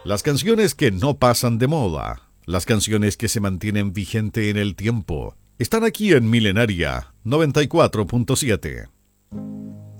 Las canciones que no pasan de moda, las canciones que se mantienen vigente en el tiempo, están aquí en Milenaria 94.7.